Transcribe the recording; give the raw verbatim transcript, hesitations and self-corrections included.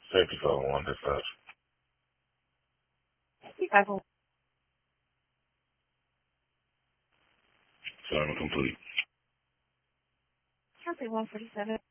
Safety call one dispatch. fifty-five oh one. Assignment complete. County one forty-seven.